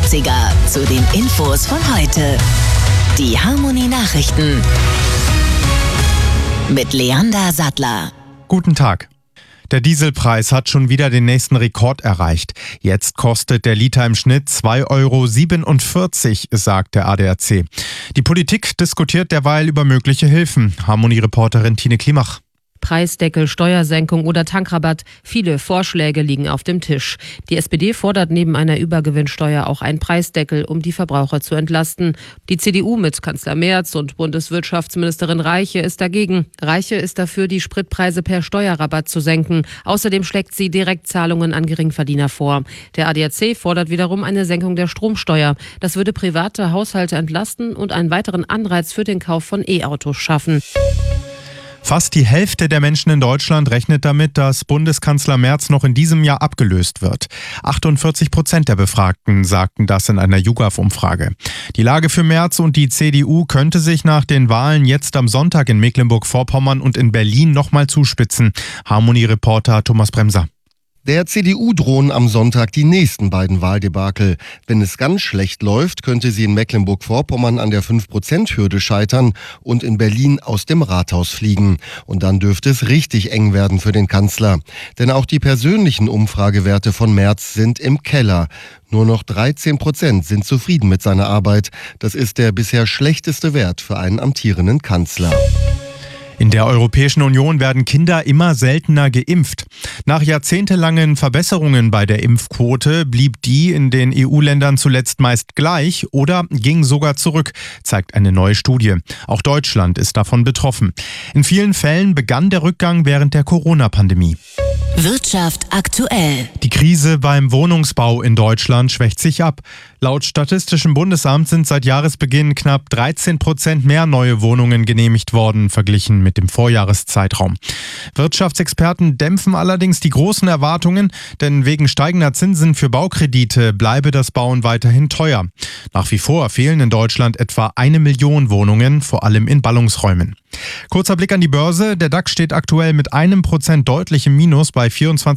80er zu den Infos von heute. Die Harmonie-Nachrichten mit Leander Sattler. Guten Tag. Der Dieselpreis hat schon wieder den nächsten Rekord erreicht. Jetzt kostet der Liter im Schnitt 2,47 €, sagt der ADAC. Die Politik diskutiert derweil über mögliche Hilfen. Harmonie-Reporterin Tine Klimach. Preisdeckel, Steuersenkung oder Tankrabatt. Viele Vorschläge liegen auf dem Tisch. Die SPD fordert neben einer Übergewinnsteuer auch einen Preisdeckel, um die Verbraucher zu entlasten. Die CDU mit Kanzler Merz und Bundeswirtschaftsministerin Reiche ist dagegen. Reiche ist dafür, die Spritpreise per Steuerrabatt zu senken. Außerdem schlägt sie Direktzahlungen an Geringverdiener vor. Der ADAC fordert wiederum eine Senkung der Stromsteuer. Das würde private Haushalte entlasten und einen weiteren Anreiz für den Kauf von E-Autos schaffen. Fast die Hälfte der Menschen in Deutschland rechnet damit, dass Bundeskanzler Merz noch in diesem Jahr abgelöst wird. 48% der Befragten sagten das in einer YouGov-Umfrage. Die Lage für Merz und die CDU könnte sich nach den Wahlen jetzt am Sonntag in Mecklenburg-Vorpommern und in Berlin nochmal zuspitzen. Harmonie-Reporter Thomas Bremser. Der CDU drohen am Sonntag die nächsten beiden Wahldebakel. Wenn es ganz schlecht läuft, könnte sie in Mecklenburg-Vorpommern an der 5%-Hürde scheitern und in Berlin aus dem Rathaus fliegen. Und dann dürfte es richtig eng werden für den Kanzler. Denn auch die persönlichen Umfragewerte von Merz sind im Keller. Nur noch 13% sind zufrieden mit seiner Arbeit. Das ist der bisher schlechteste Wert für einen amtierenden Kanzler. In der Europäischen Union werden Kinder immer seltener geimpft. Nach jahrzehntelangen Verbesserungen bei der Impfquote blieb die in den EU-Ländern zuletzt meist gleich oder ging sogar zurück, zeigt eine neue Studie. Auch Deutschland ist davon betroffen. In vielen Fällen begann der Rückgang während der Corona-Pandemie. Wirtschaft aktuell. Die Krise beim Wohnungsbau in Deutschland schwächt sich ab. Laut Statistischem Bundesamt sind seit Jahresbeginn knapp 13% mehr neue Wohnungen genehmigt worden, verglichen mit dem Vorjahreszeitraum. Wirtschaftsexperten dämpfen allerdings die großen Erwartungen, denn wegen steigender Zinsen für Baukredite bleibe das Bauen weiterhin teuer. Nach wie vor fehlen in Deutschland etwa 1 Million Wohnungen, vor allem in Ballungsräumen. Kurzer Blick an die Börse. Der DAX steht aktuell mit 1% deutlich im Minus bei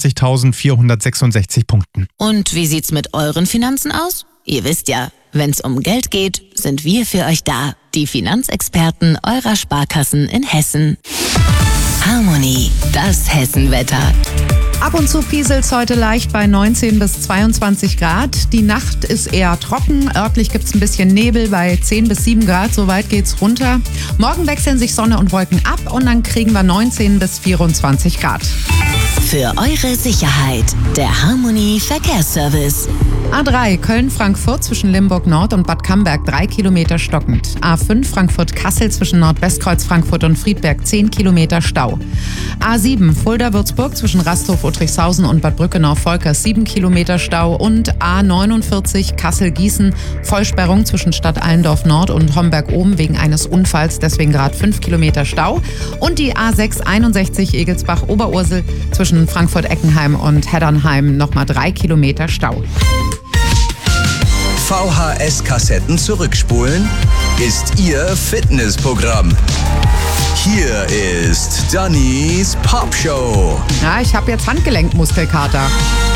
24.466 Punkten. Und wie sieht's mit euren Finanzen aus? Ihr wisst ja, wenn's um Geld geht, sind wir für euch da. Die Finanzexperten eurer Sparkassen in Hessen. Harmonie, das Hessenwetter. Ab und zu pieselt's heute leicht bei 19 bis 22 Grad. Die Nacht ist eher trocken. Örtlich gibt's ein bisschen Nebel bei 10 bis 7 Grad. So weit geht's runter. Morgen wechseln sich Sonne und Wolken ab und dann kriegen wir 19 bis 24 Grad. Für eure Sicherheit, der Harmonie Verkehrsservice. A3 Köln-Frankfurt zwischen Limburg Nord und Bad Camberg 3 Kilometer stockend. A5 Frankfurt-Kassel zwischen Nordwestkreuz Frankfurt und Friedberg 10 Kilometer Stau. A7 Fulda-Würzburg zwischen Rasthof-Uttrichshausen und Bad Brückenau-Volkers 7 Kilometer Stau. Und A49 Kassel-Gießen Vollsperrung zwischen Stadt Allendorf Nord und Homberg-Oben wegen eines Unfalls, deswegen gerade 5 Kilometer Stau. Und die A6 61 Egelsbach-Oberursel zwischen Frankfurt-Eckenheim und Heddernheim nochmal 3 Kilometer Stau. VHS-Kassetten zurückspulen ist Ihr Fitnessprogramm. Hier ist Dannys Popshow. Ja, ich habe jetzt Handgelenkmuskelkater.